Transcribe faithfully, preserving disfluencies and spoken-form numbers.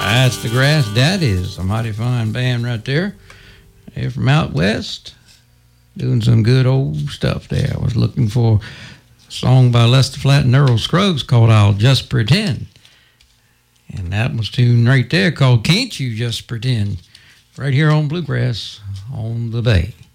That's the Grass Daddies, a mighty fine band right there. They're from out west, doing some good old stuff there. I was looking for a song by Lester Flatt and Earl Scruggs called I'll Just Pretend. And that was tune right there called Can't You Just Pretend, right here on Bluegrass on the Bay.